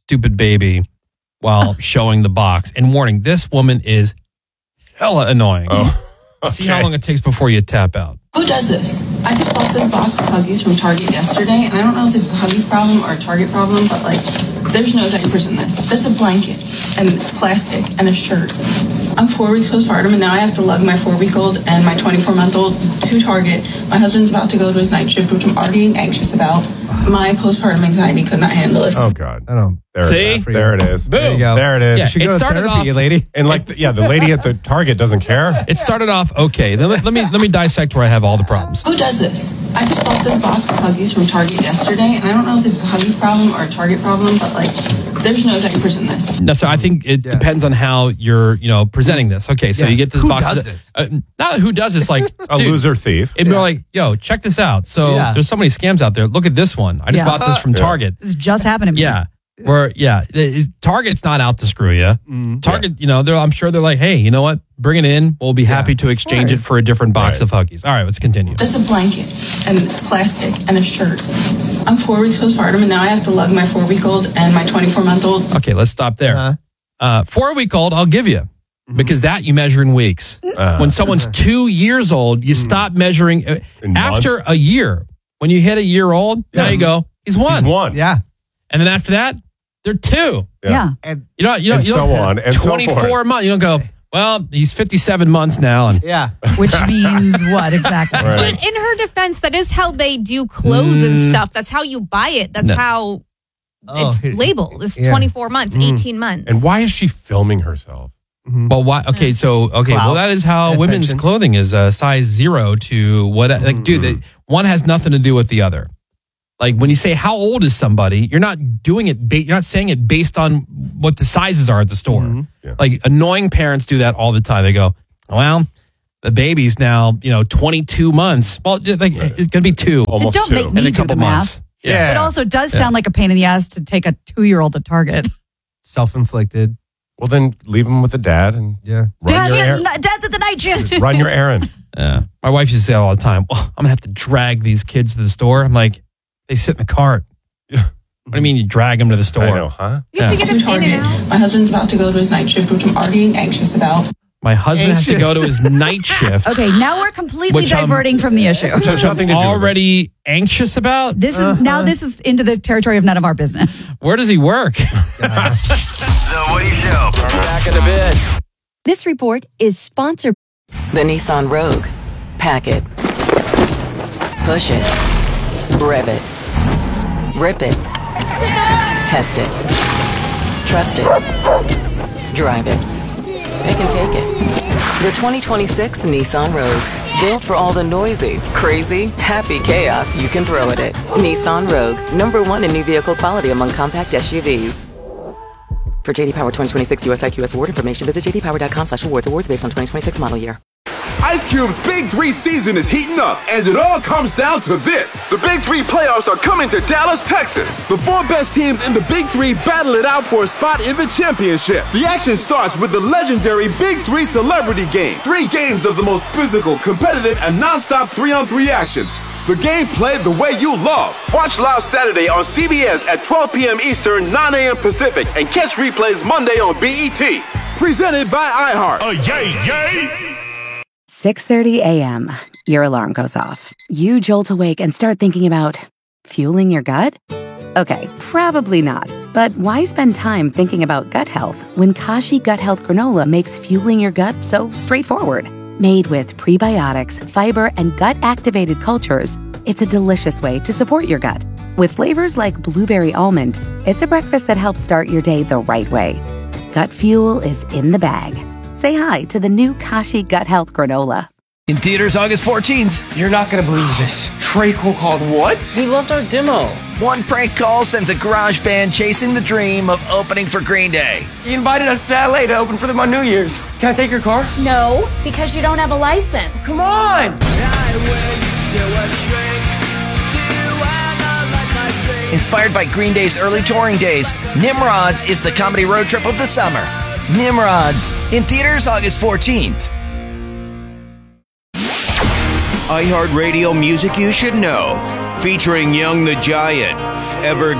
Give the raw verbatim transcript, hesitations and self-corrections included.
stupid baby while showing the box. And warning, this woman is hella annoying. Oh, okay. See how long it takes before you tap out. Who does this? I just bought this box of Huggies from Target yesterday, and I don't know if this is a Huggies problem or a Target problem, but like, there's no diapers in this. That's a blanket and plastic and a shirt. I'm four weeks postpartum, and now I have to lug my four-week-old and my twenty-four-month-old to Target. My husband's about to go to his night shift, which I'm already anxious about. My postpartum anxiety could not handle this. Oh, God. I don't. There See? It is. There it is. Boom. There you go. There it is. Yeah, You should it go to started therapy, off- lady. And like, the, yeah, the lady at the Target doesn't care. It started off okay. Then let, let me let me dissect where I have all the problems. Who does this? I just bought this box of Huggies from Target yesterday, and I don't know if this is a Huggies problem or a Target problem, but like, there's no diapers in this. No, so I think it Yeah. depends on how you're, you know, presenting this. Okay, so Yeah. you get this Who box. does this? Uh, not who does this, like A dude, loser thief. It'd be like, yo, check this out. So Yeah. there's so many scams out there. Look at this one. I just Yeah. bought this from Yeah. Target. This just happened to me. Yeah. Where, yeah, it- it's- Target's not out to screw you. Mm, Target, you know, they're, I'm sure they're like, hey, you know what? Bring it in. We'll be happy to exchange it course. for a different box Right. of Huggies. All right, let's continue. That's a blanket and plastic and a shirt. I'm four weeks postpartum, and now I have to lug my four-week-old and my twenty-four-month-old. Okay, let's stop there. Uh-huh. Uh, four week old, I'll give you. Because that you measure in weeks. Uh, When someone's two years old, you stop measuring. uh, In After a year, when you hit a year old, now Yeah. you go, he's one. he's one. Yeah. And then after that, they're two. Yeah. And You know, you know, And you so don't, on, and so twenty-four forth. months. You don't go, well, he's fifty-seven months now. And yeah. Which means what exactly? Right. Dude, in her defense, that is how they do clothes and Mm. stuff. That's how you buy it. That's No. how Oh, it's here- labeled. It's yeah. twenty-four months, Mm. eighteen months. And why is she filming herself? Mhm. well, why? Okay, so, okay, Clout. well, that is how women's Attention. clothing is uh, size zero to what, like, dude, they, one has nothing to do with the other. Like when you say how old is somebody, you're not doing it. Ba- you're not saying it based on what the sizes are at the store. Mhm. Yeah. Like annoying parents do that all the time. They go, "Well, the baby's now you know twenty-two months. Well, like it's gonna be two Almost don't two. make me in a do couple the math. months." Yeah. It also does sound like a pain in the ass to take a two-year-old to Target. Self-inflicted. Well, then leave him with the dad and Yeah. run your, er- Dad's at the night shift. just run your errand. Yeah. My wife used to say all the time, well, I'm gonna have to drag these kids to the store. I'm like, they sit in the cart. Yeah. What do you mean you drag them to the store? I know, huh? you have to Yeah. get To them in and Target. out. My husband's about to go to his night shift, which I'm already anxious about. My husband has to Anxious. go to his night shift. Okay, now we're completely Which, um, diverting from the issue. Which has nothing to do with it. Already anxious about? This is now this is into the territory of none of our business. Where does he work? The Woody Show. Back in a bit. This report is sponsored. The Nissan Rogue. Pack it. Push it. Rev it. Rip it. Test it. Trust it. Drive it. Pick and take it. The twenty twenty-six Nissan Rogue. Built for all the noisy, crazy, happy chaos you can throw at it. Nissan Rogue. Number one in new vehicle quality among compact S U Vs. For J D Power twenty twenty-six U S I Q S award information, visit j d power dot com slash awards. Awards based on twenty twenty-six model year. Ice Cube's Big Three season is heating up, and it all comes down to this. The Big Three playoffs are coming to Dallas, Texas. The four best teams in the Big Three battle it out for a spot in the championship. The action starts with the legendary Big Three Celebrity Game. Three games of the most physical, competitive, and non-stop three-on-three action. The game played the way you love. Watch live Saturday on C B S at twelve p.m. Eastern, nine a.m. Pacific, and catch replays Monday on B E T. Presented by iHeart. Oh, yay, yay. six thirty a.m. Your alarm goes off. You jolt awake and start thinking about fueling your gut? Okay, probably not. But why spend time thinking about gut health when Kashi Gut Health Granola makes fueling your gut so straightforward? Made with prebiotics, fiber, and gut-activated cultures, it's a delicious way to support your gut. With flavors like blueberry almond, it's a breakfast that helps start your day the right way. Gut fuel is in the bag. Say hi to the new Kashi Gut Health Granola. In theaters August fourteenth. You're not going to believe this. Trey Cool called what? He loved our demo. One prank call sends a garage band chasing the dream of opening for Green Day. He invited us to L A to open for them on New Year's. Can I take your car? No, because you don't have a license. Come on! Inspired by Green Day's early touring days, Nimrods is the comedy road trip of the summer. Nimrods, in theaters August fourteenth. iHeartRadio music you should know. Featuring Young the Giant, Ever